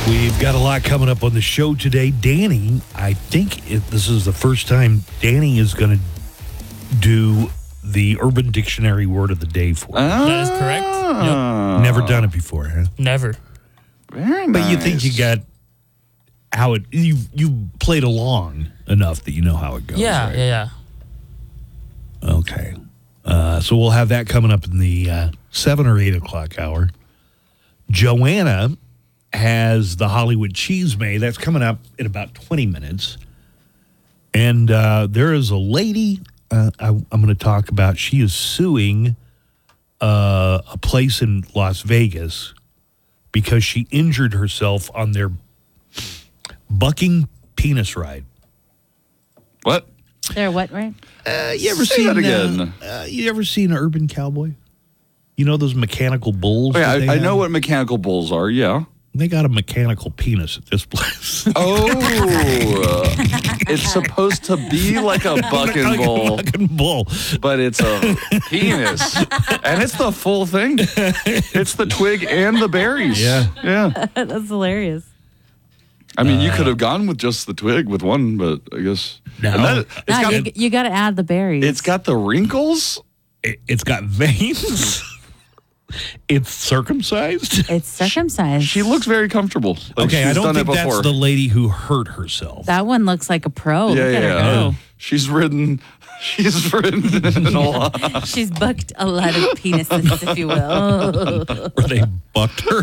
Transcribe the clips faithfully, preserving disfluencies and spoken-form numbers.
We've got a lot coming up on the show today. Danny, I think it, this is the first time Danny is going to do the Urban Dictionary word of the day for us. Uh, that is correct. Yep. Never done it before, huh? Never. Very nice. But you think you got how it, you you played along enough that you know how it goes. Yeah, right? yeah, yeah. Okay. Uh, so we'll have that coming up in the uh, seven or eight o'clock hour. Joanna has the Hollywood Cheese May. That's coming up in about twenty minutes. And uh, there is a lady uh, I, I'm going to talk about. She is suing uh, a place in Las Vegas because she injured herself on their bucking penis ride. What? There, what, right? Uh, you ever Say seen that again? Uh, uh, you ever seen an Urban Cowboy? You know those mechanical bulls? Oh, yeah, that they I, I have? know what mechanical bulls are, yeah. They got a mechanical penis at this place. Oh, uh, it's supposed to be like a bucking Like a bull, bucking bull. but it's a penis. And it's the full thing. It's the twig and the berries. Yeah. Yeah. That's hilarious. I mean, you could have gone with just the twig with one, but I guess. No. And that- it's No, got, you, you got to add the berries. it's got the wrinkles. It, it's got veins. It's circumcised. It's circumcised. She looks very comfortable. Like Okay, she's I don't done think it that's before. the lady who hurt herself. That one looks like a pro. Yeah, Look at yeah, her yeah. go. She's ridden. She's ridden in a lot. She's bucked a lot of penises, if you will. Where they bucked her.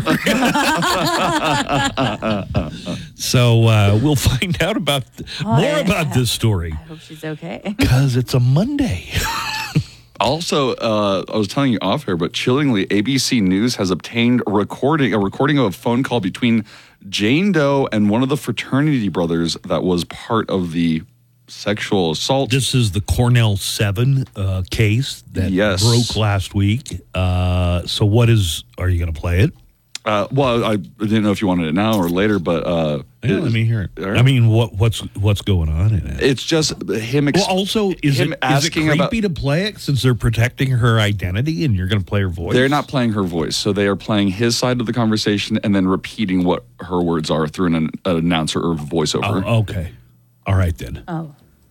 So uh, we'll find out about Oh, more yeah. about this story I hope she's okay. because it's a Monday. Also, uh, I was telling you off air, but chillingly, A B C News has obtained a recording, a recording of a phone call between Jane Doe and one of the fraternity brothers that was part of the sexual assault. This is the Cornell seven uh, case that Yes. broke last week. Uh, so what is, are you going to play it? Uh, well, I didn't know if you wanted it now or later, but uh, Yeah, it- let me hear it. all right. I mean, what what's what's going on in it? it's just him. Ex- Well, also, is him it, is it asking about- creepy to play it since they're protecting her identity and you're going to play her voice? They're not playing her voice, so they are playing his side of the conversation and then repeating what her words are through an, an announcer or voiceover. Oh, okay. All right, then. Oh.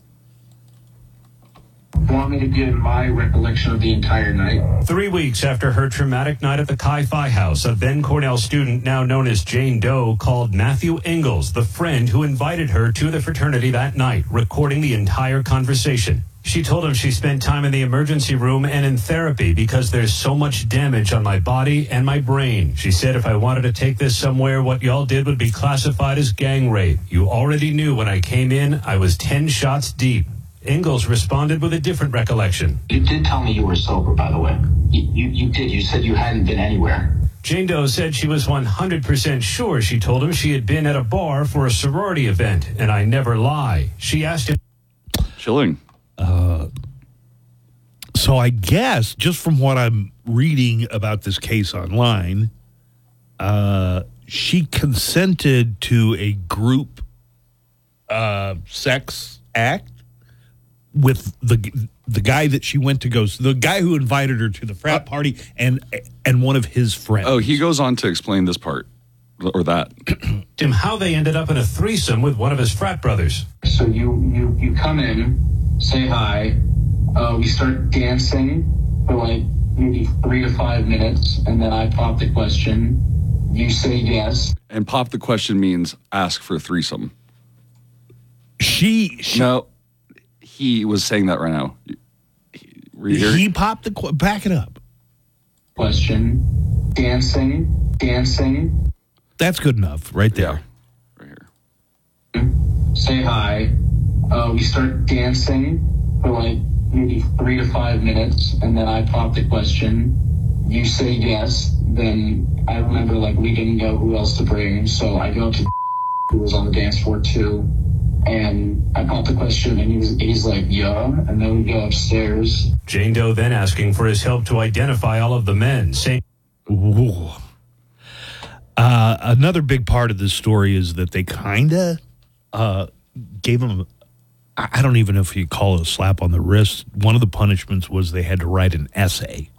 Want me to give my recollection of the entire night? Three weeks after her traumatic night at the Chi-Phi house, a then Cornell student, now known as Jane Doe, called Matthew Ingalls, the friend who invited her to the fraternity that night, recording the entire conversation. She told him she spent time in the emergency room and in therapy because there's so much damage on my body and my brain. She said if I wanted to take this somewhere, what y'all did would be classified as gang rape. You already knew when I came in, I was ten shots deep. Ingalls responded with a different recollection. You did tell me you were sober, by the way. You, you, you did. You said you hadn't been anywhere. Jane Doe said she was one hundred percent sure she told him she had been at a bar for a sorority event, and I never lie. She asked him. Chilling. So I guess, just from what I'm reading about this case online, uh, she consented to a group uh, sex act with the the guy that she went to go, the guy who invited her to the frat party, and and one of his friends. Oh, he goes on to explain this part or that. him how they ended up in a threesome with one of his frat brothers. So you, you, you come in, say hi. Uh, we start dancing for like maybe three to five minutes, and then I pop the question. You say yes. And pop the question means ask for a threesome. She, she No, he was saying that right now. He, were you hearing? he popped the qu- back it up. Question. Dancing, dancing. That's good enough, right there. Yeah, right here. Say hi. Uh, we start dancing for like maybe three to five minutes, and then I pop the question. You say yes. Then I remember like we didn't know who else to bring, so I go to who was on the dance floor too, and I pop the question, and he was, he's like, yeah, and then we go upstairs. Jane Doe then asking for his help to identify all of the men, saying Ooh. Uh, another big part of this story is that they kind of uh, gave him, I I don't even know if you call it a slap on the wrist. One of the punishments was they had to write an essay